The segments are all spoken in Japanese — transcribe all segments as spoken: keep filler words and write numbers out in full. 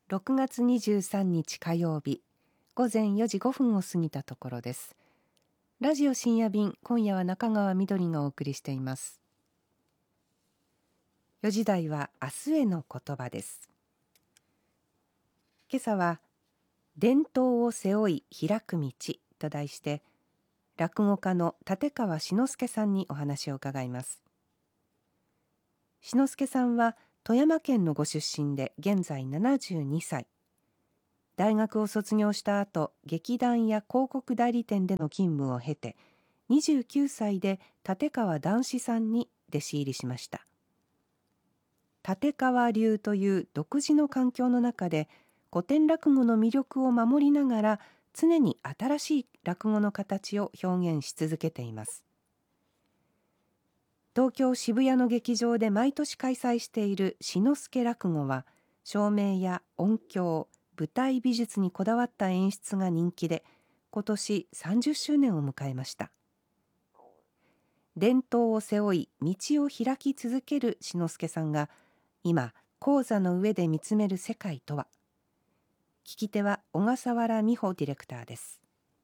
ろくがつにじゅうさんにち火曜日、午前よじごふんを過ぎたところです。ラジオ深夜便、今夜は中川みどりがお送りしています。よじ台は明日への言葉です。今朝は伝統を背負い開く道と題して、落語家の立川志の輔さんにお話を伺います。志の輔さんは富山県のご出身で現在ななじゅうにさい。大学を卒業した後、劇団や広告代理店での勤務を経て、にじゅうきゅうさいで立川談志さんに弟子入りしました。立川流という独自の環境の中で、古典落語の魅力を守りながら、常に新しい落語の形を表現し続けています。東京渋谷の劇場で毎年開催している志の輔落語は、照明や音響、舞台美術にこだわった演出が人気で、今年さんじゅっしゅうねんを迎えました。伝統を背負い道を開き続ける志の輔さんが、今高座の上で見つめる世界とは。聞き手は小笠原美穂ディレクターです。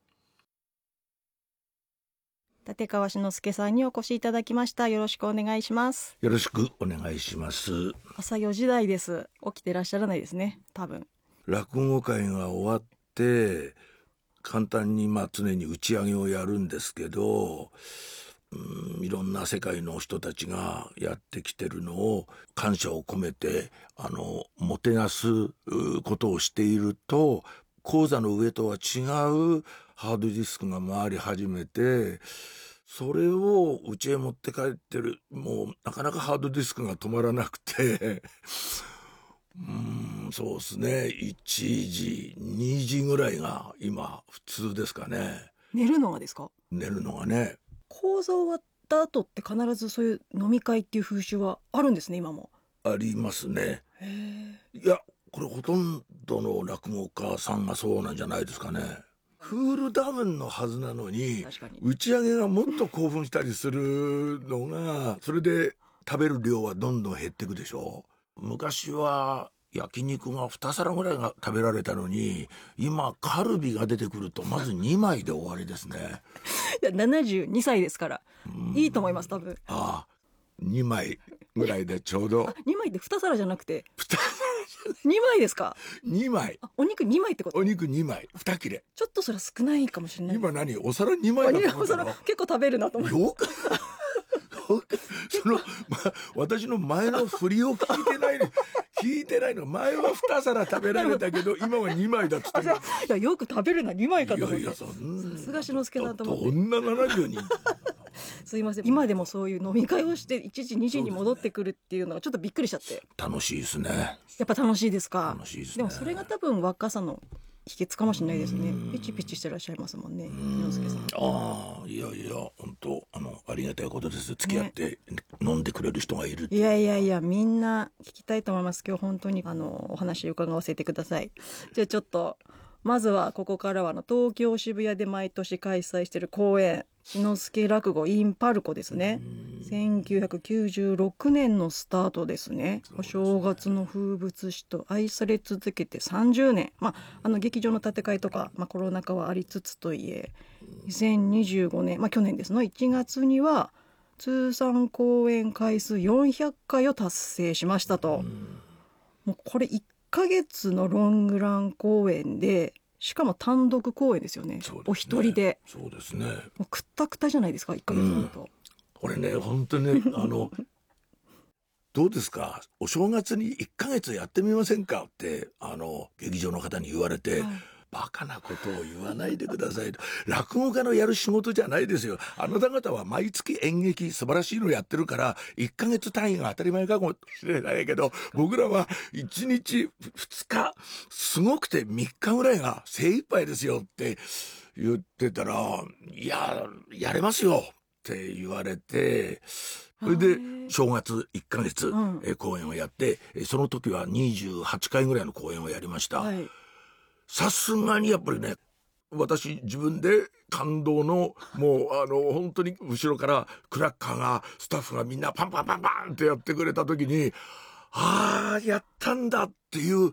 立川志の輔さんにお越しいただきました。よろしくお願いします。 よろしくお願いします。 朝よじ台です。起きてらっしゃらないですね、多分。 落語会が終わって簡単にまあ常に打ち上げをやるんですけど、うん、いろんな世界の人たちがやってきてるのを感謝を込めてあのもてなすことをしていると、高座の上とは違うハードディスクが回り始めて、それを家へ持って帰ってる、もうなかなかハードディスクが止まらなくてうーんそうですね、いちじにじぐらいが今普通ですかね。 寝るのがですか？ 寝るのがね。 講座終わった後って必ずそういう飲み会っていう風習はあるんですね、今も。 ありますね。 へー。 いやこれほとんどの落語家さんがそうなんじゃないですかね。クールダウンのはずなのに、 確かに打ち上げがもっと興奮したりするのが、それで食べる量はどんどん減っていくでしょ。昔は焼肉がにさらぐらいが食べられたのに、今カルビが出てくるとまずにまいで終わりですね。 いやななじゅうにさいですからいいと思います、多分。 ああ、にまいぐらいでちょうど。 にまいってにさらじゃなくてにまいですか？ にまい。 あ、お肉にまいってこと？ お肉にまい、に切れ。 ちょっとそれは少ないかもしれない。 今何お皿にまいだと思ったの？ 結構食べるなと思って。 よくその、ま、私の前の振りを聞いてない聞いてないの。前はにさら食べられたけど今はにまいだっつってんの。いや、よく食べるなにまいかと思って。 いやいや、そんさすが志の輔さんと思って。 どんなななじゅうにんすいません、今でもそういう飲み会をしていちじにじに戻ってくるっていうのがちょっとびっくりしちゃって。 楽しいですね。 やっぱ楽しいですか？ 楽しいですね。 でもそれが多分若さの秘訣かもしれないですね。ピチピチしてらっしゃいますもんね、志の輔さん。 ああ、いやいや、本当あのありがたいことです。付き合って飲んでくれる人がいるって。 いやいやいや、みんな聞きたいと思います。今日本当にあのお話伺わせてください。じゃあちょっとまずはここからはあの東京渋谷で毎年開催している公演、志の輔落語 in パルコですね。せんきゅうひゃくきゅうじゅうろくねんのスタートですね。お正月の風物詩と愛され続けてさんじゅうねん。まあ、あの劇場の建て替えとか、まあ、コロナ禍はありつつといえ、にせんにじゅうごねん、まあ、去年ですのいちがつには通算公演回数よんひゃっかいを達成しましたと。もうこれいっかげつのロングラン公演で、しかも単独公演ですよね。 そうですね、 お一人で。 そうですね。 もうくったくたじゃないですか、いっかげつだと。うん、 これね、本当にね、あのどうですか、お正月にいっかげつやってみませんかってあの劇場の方に言われて、はい、バカなことを言わないでくださいと。落語家のやる仕事じゃないですよ。あなた方は毎月演劇素晴らしいのやってるからいっかげつ単位が当たり前かもしれないけど、僕らはいちにちふつか、すごくてみっかぐらいが精一杯ですよって言ってたら、いややれますよって言われて、それで正月いっかげつ、うん、え公演をやって、その時はにじゅうはちかいぐらいの公演をやりました。はい、さすがにやっぱりね、私自分で感動のもうあの本当に後ろからクラッカーがスタッフがみんなパンパンパンパンってやってくれた時に、ああやったんだっていう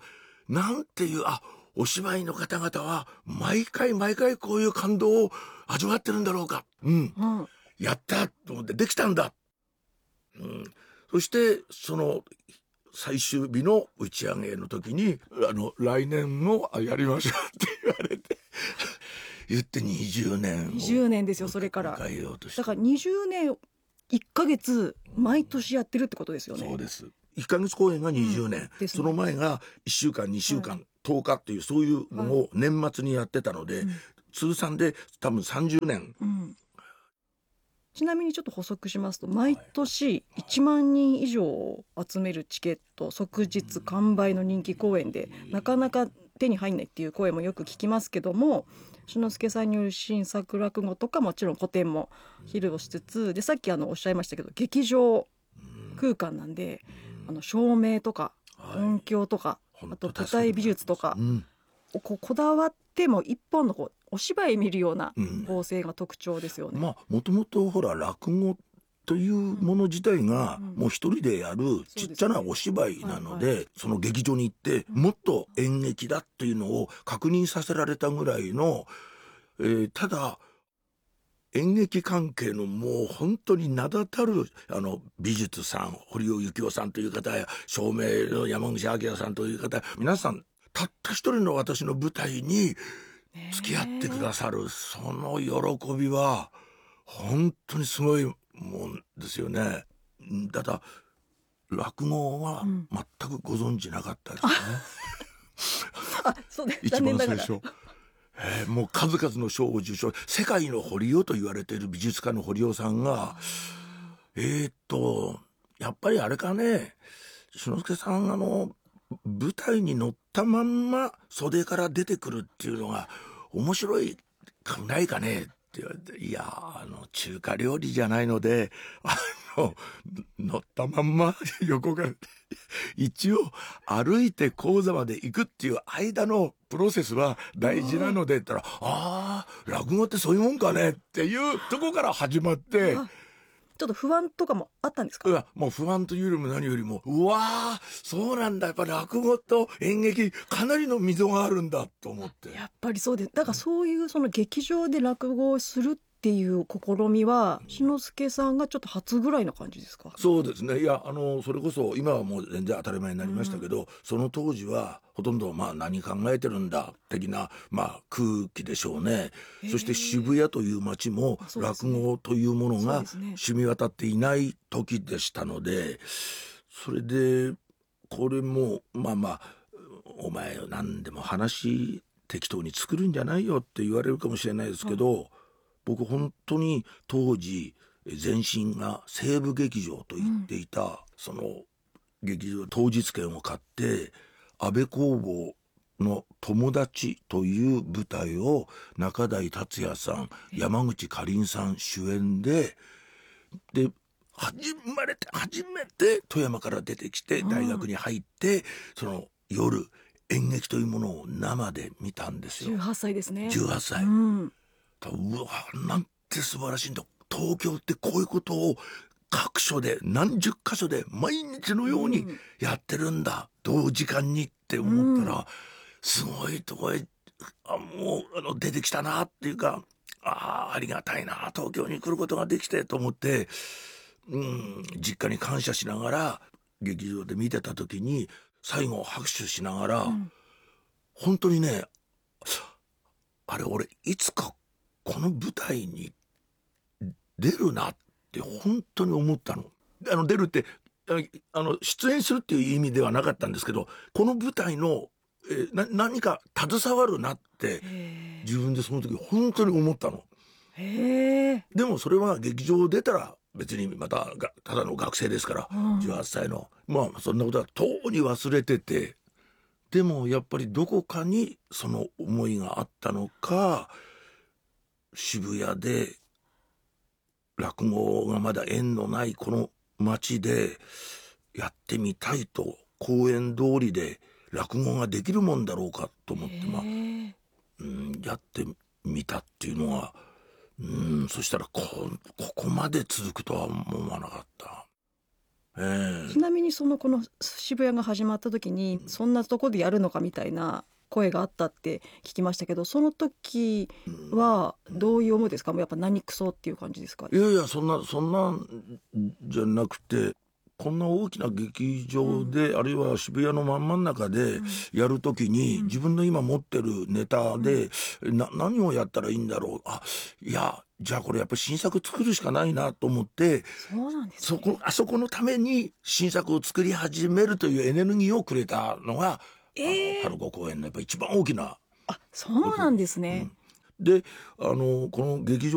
なんていう、あ、お芝居の方々は毎回毎回こういう感動を味わってるんだろうか、うん、 うん、 やったと思って、できたんだ、うん、そしてその最終日の打ち上げの時に、あの来年もやりましょうって言われて言ってにじゅうねんをにじゅうねんですよ。それから迎えようとして、 だからにじゅうねんいっかげつ毎年やってるってことですよね。 そうです。いっかげつ公演がにじゅうねん、 うんですね、 その前がいっしゅうかんにしゅうかん、はい、とおかっていう、そういうのを年末にやってたので、はい、通算で多分さんじゅうねん、うん、 ちなみにちょっと補足しますと、毎年いちまんにん以上を集めるチケット即日完売の人気公演で、なかなか手に入んないっていう声もよく聞きますけども、志の輔さんによる新作落語とか、もちろん古典も披露しつつで、さっきあのおっしゃいましたけど、劇場空間なんで、あの照明とか音響とか、はい、あと舞台美術とか、うん、こ, こだわっても一本のこうお芝居見るような構成が特徴ですよね。 うん、まあもともとほら落語というもの自体がもう一人でやるちっちゃなお芝居なので、その劇場に行ってもっと演劇だっていうのを確認させられたぐらいの、えー、ただ演劇関係のもう本当に名だたるあの美術さん、堀尾幸雄さんという方や照明の山口明さんという方、皆さんたった一人の私の舞台に付き合ってくださる、その喜びは本当にすごいもんですよね。ただ落語は全くご存知なかったですね、 うん、あ、そうです。 一番最初、えー、もう数々の賞を受賞、世界の堀尾と言われている美術家の堀尾さんが、えー、っとやっぱりあれかね、志の輔さんあの舞台に乗ったまんま袖から出てくるっていうのが面白いかないかねって言われて、いやあの中華料理じゃないので、あの乗ったまんま横から一応歩いて講座まで行くっていう間のプロセスは大事なのでって言ったら、ああ落語ってそういうもんかねっていうとこから始まって、 ちょっと不安とかもあったんですか？ いやもう不安というよりも何よりも、うわーそうなんだ、やっぱり落語と演劇かなりの溝があるんだと思って。 やっぱりそうです。だからそういうその劇場で落語をするっていう試みは、志の輔さんがちょっと初ぐらいな感じですか？ そうですね。いやあのそれこそ今はもう全然当たり前になりましたけど、うん、その当時はほとんどまあ何考えてるんだ的な、まあ、空気でしょうね。そして渋谷という街も落語というものが染み渡っていない時でしたので、それでこれもまあまあお前何でも話適当に作るんじゃないよって言われるかもしれないですけど、うん、僕本当に当時前身が西部劇場と言っていた、うん、その劇場当日券を買って安倍工房の友達という舞台を中台達也さん、山口かりんさん主演で、で始まれて初めて富山から出てきて大学に入って、うん、その夜演劇というものを生で見たんですよ。 じゅうはっさいですね。 じゅうはっさい、うん、うわなんて素晴らしいんだ、東京ってこういうことを各所で何十箇所で毎日のようにやってるんだ、うん、同時間にって思ったら、うん、すごいとこへあもうあの出てきたなっていうか、ああありがたいな東京に来ることができてと思って、うん、実家に感謝しながら劇場で見てた時に最後拍手しながら、うん、本当にね、あれ俺いつかこの舞台に出るなって本当に思ったの。あの出るってあの出演するっていう意味ではなかったんですけど、この舞台のえな何か携わるなって自分でその時本当に思ったの。 へー。 でもそれは劇場出たら別にまたがただの学生ですから、うん、じゅうはっさいのまあそんなことはとうに忘れてて、でもやっぱりどこかにその思いがあったのか、渋谷で落語がまだ縁のないこの街でやってみたいと、公園通りで落語ができるもんだろうかと思って、まあ、うん、やってみたっていうのは、うん、そしたら こ, ここまで続くとは思わなかった。 ええちなみにそのこの渋谷が始まった時にそんなとこでやるのかみたいな声があったって聞きましたけど、その時はどういう思いですか？もうやっぱ何クソっていう感じですか？ いやいや、そんなそんなんじゃなくて、こんな大きな劇場で、あるいは渋谷の真ん真ん中でやるときに、 うん自分の今持ってるネタで、な何をやったらいいんだろう、あ、いやじゃあこれやっぱり新作作るしかないなと思って、 そうなんですそね。 こあそこのために新作を作り始めるというエネルギーをくれたのが、 えーあの春子公演のやっぱ一番大きな。 あ、そうなんですね。 で、あのこの劇場